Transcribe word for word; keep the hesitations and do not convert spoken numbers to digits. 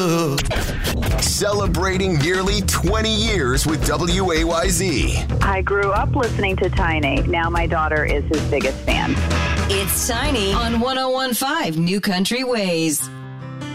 Celebrating nearly twenty years with W A Y Z. I grew up listening to Tiny. Now my daughter is his biggest fan. It's Tiny on one oh one point five New Country Ways.